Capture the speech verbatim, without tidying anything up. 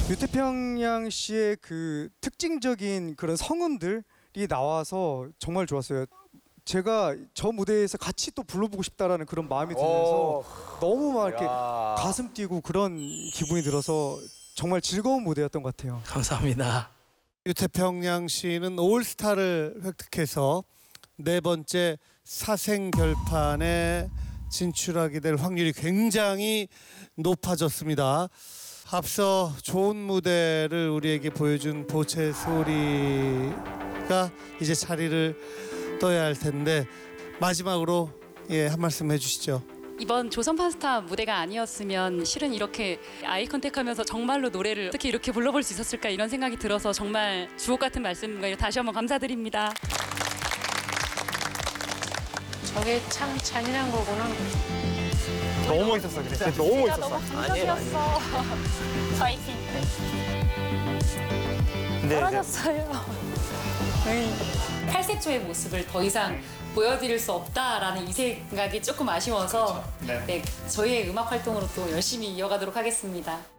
유태평양 씨의 그 특징적인 그런 성음들이 나와서 정말 좋았어요. 제가 저 무대에서 같이 또 불러보고 싶다라는 그런 마음이 들면서 너무 막 이렇게 야. 가슴 뛰고 그런 기분이 들어서 정말 즐거운 무대였던 것 같아요. 감사합니다. 유태평양 씨는 올스타를 획득해서 네 번째 사생 결판에 진출하게 될 확률이 굉장히 높아졌습니다. 앞서 좋은 무대를 우리에게 보여준 보채 소리가 이제 자리를 떠야 할 텐데 마지막으로 예, 한 말씀 해주시죠. 이번 조선 파스타 무대가 아니었으면 실은 이렇게 아이 컨택하면서 정말로 노래를 어떻게 이렇게 불러볼 수 있었을까 이런 생각이 들어서 정말 주옥 같은 말씀과 다시 한번 감사드립니다. 저게 참 잔인한 거구나. 너무 멋있었어. 진짜 너무 멋있었어. 너무 감동이었어. 파이팅. 근데 떨어졌어요. 팔색 초의 모습을 더 이상 보여드릴 수 없다라는 이 생각이 조금 아쉬워서 네, 저희의 음악 활동으로 또 열심히 이어가도록 하겠습니다.